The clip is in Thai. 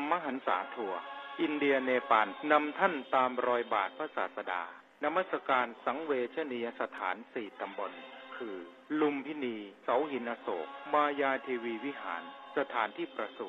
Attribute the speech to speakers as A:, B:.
A: มหันษาทัวร์อินเดียเนปาลนำท่านตามรอยบาทพระศาสดานมัสการสังเวชนียสถาน4ตำบลคือลุมพินีเสาหินอโศกมายาเทวีวิหารสถานที่ประสูติ